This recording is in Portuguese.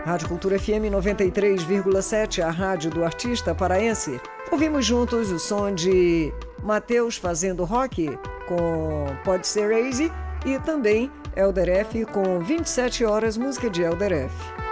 Rádio Cultura FM 93,7, a rádio do artista paraense. Ouvimos juntos o som de Mateus fazendo rock com Pode Ser Easy e também Elder F com 27 horas, música de Elder F.